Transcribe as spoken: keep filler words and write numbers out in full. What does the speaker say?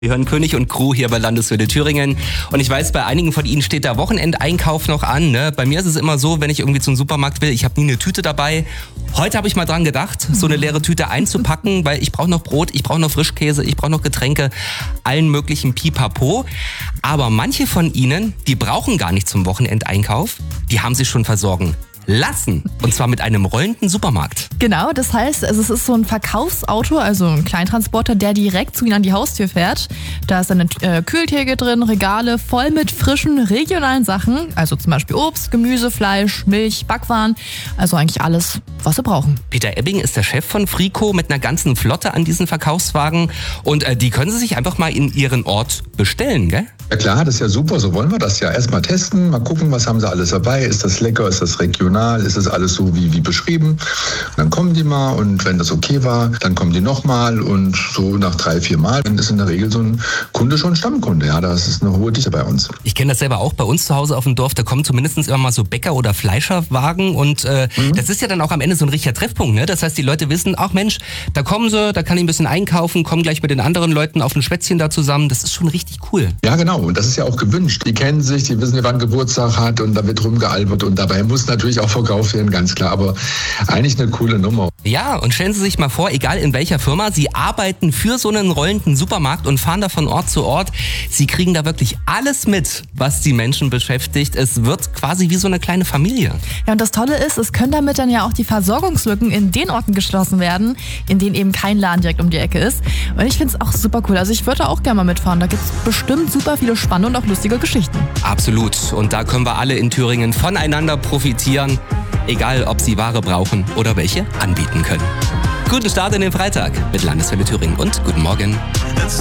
Wir hören König und Crew hier bei Landeswelle Thüringen. Und ich weiß, bei einigen von Ihnen steht der Wochenendeinkauf noch an. Ne? Bei mir ist es immer so, wenn ich irgendwie zum Supermarkt will, ich habe nie eine Tüte dabei. Heute habe ich mal dran gedacht, so eine leere Tüte einzupacken, weil ich brauche noch Brot, ich brauche noch Frischkäse, ich brauche noch Getränke, allen möglichen Pipapo. Aber manche von Ihnen, die brauchen gar nicht zum Wochenendeinkauf, die haben sich schon versorgen lassen. Und zwar mit einem rollenden Supermarkt. Genau, das heißt, also es ist so ein Verkaufsauto, also ein Kleintransporter, der direkt zu Ihnen an die Haustür fährt. Da ist eine äh, Kühltheke drin, Regale voll mit frischen, regionalen Sachen. Also zum Beispiel Obst, Gemüse, Fleisch, Milch, Backwaren. Also eigentlich alles, was Sie brauchen. Peter Ebbing ist der Chef von Frico mit einer ganzen Flotte an diesen Verkaufswagen. Und äh, die können Sie sich einfach mal in Ihren Ort bestellen, gell? Ja klar, das ist ja super, so wollen wir das ja. Erstmal testen, mal gucken, was haben sie alles dabei. Ist das lecker, ist das regional, ist das alles so wie, wie beschrieben? Und dann kommen die mal und wenn das okay war, dann kommen die nochmal und so nach drei, vier Mal. Dann ist in der Regel so ein Kunde schon Stammkunde. Ja, das ist eine hohe Dichte bei uns. Ich kenne das selber auch bei uns zu Hause auf dem Dorf. Da kommen zumindest immer mal so Bäcker- oder Fleischerwagen und äh, mhm. das ist ja dann auch am Ende so ein richtiger Treffpunkt. Ne? Das heißt, die Leute wissen, ach Mensch, da kommen sie, da kann ich ein bisschen einkaufen, kommen gleich mit den anderen Leuten auf ein Schwätzchen da zusammen. Das ist schon richtig cool. Ja, genau. Und das ist ja auch gewünscht. Die kennen sich, die wissen, wann Geburtstag hat und da wird rumgealbert und dabei muss natürlich auch verkauft werden, ganz klar. Aber eigentlich eine coole Nummer. Ja, und stellen Sie sich mal vor, egal in welcher Firma, Sie arbeiten für so einen rollenden Supermarkt und fahren da von Ort zu Ort. Sie kriegen da wirklich alles mit, was die Menschen beschäftigt. Es wird quasi wie so eine kleine Familie. Ja, und das Tolle ist, es können damit dann ja auch die Versorgungslücken in den Orten geschlossen werden, in denen eben kein Laden direkt um die Ecke ist. Und ich finde es auch super cool. Also ich würde auch gerne mal mitfahren. Da gibt es bestimmt super viele spannende und auch lustige Geschichten. Absolut. Und da können wir alle in Thüringen voneinander profitieren. Egal, ob Sie Ware brauchen oder welche anbieten können. Guten Start in den Freitag mit Landeswelle Thüringen und guten Morgen.